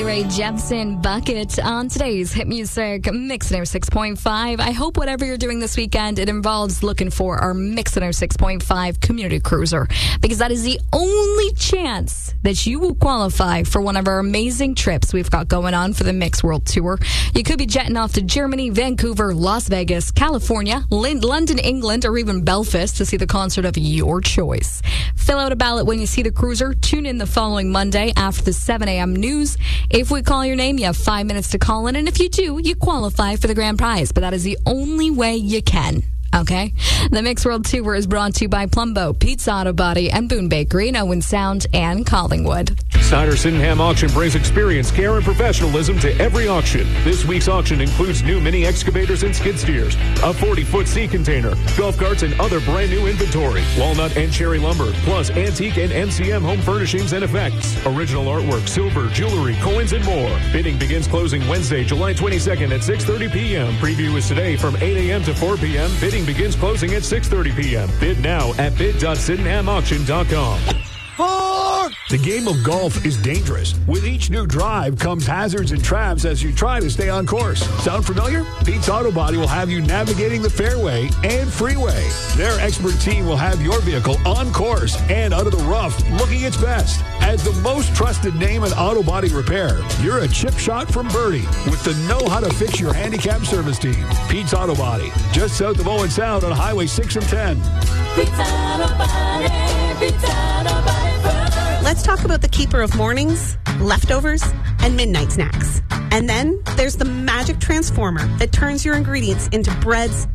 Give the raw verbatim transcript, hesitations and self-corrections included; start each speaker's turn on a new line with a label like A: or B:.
A: Ray Jepsen, Bucket on today's Hit Music Mix one oh six point five. I hope whatever you're doing this weekend, it involves looking for our Mix one oh six point five Community Cruiser, because that is the only chance that you will qualify for one of our amazing trips we've got going on for the Mix World Tour. You could be jetting off to Germany, Vancouver, Las Vegas, California, L- London, England, or even Belfast to see the concert of your choice. Fill out a ballot when you see the cruiser. Tune in the following Monday after the seven a.m. news. If we call your name, you have five minutes to call in, and if you do, you qualify for the grand prize. But that is the only way you can. Okay? The Mix World Tour is brought to you by Plumbo, Pete's Auto Body, and Boone Bakery in Owen Sound and Collingwood.
B: Snyder Sydenham Auction brings experience, care, and professionalism to every auction. This week's auction includes new mini excavators and skid steers, a forty-foot sea container, golf carts, and other brand new inventory, walnut and cherry lumber, plus antique and M C M home furnishings and effects, original artwork, silver, jewelry, coins, and more. Bidding begins closing Wednesday, July twenty-second at six thirty p.m. Preview is today from eight a.m. to four p.m. Bidding begins closing at six thirty p.m. Bid now at bid dot sydenham auction dot com.
C: The game of golf is dangerous. With each new drive comes hazards and traps as you try to stay on course. Sound familiar? Pete's Auto Body will have you navigating the fairway and freeway. Their expert team will have your vehicle on course and out of the rough looking its best. As the most trusted name in auto body repair, you're a chip shot from Birdie with the know-how-to-fix your handicap service team. Pete's Auto Body, just south of Owen Sound on Highway six and ten.
D: Pete's Auto Body, Pete's Auto Body.
E: Let's talk about the keeper of mornings, leftovers, and midnight snacks. And then there's the magic transformer that turns your ingredients into breads,